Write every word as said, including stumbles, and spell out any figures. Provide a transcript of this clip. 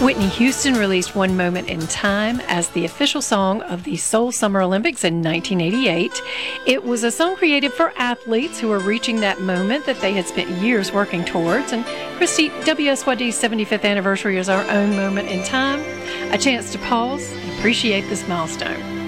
Whitney Houston released One Moment in Time as the official song of the Seoul Summer Olympics in nineteen eighty-eight. It was a song created for athletes who were reaching that moment that they had spent years working towards. And Christy, W S Y D's seventy-fifth anniversary is our own moment in time, a chance to pause and appreciate this milestone.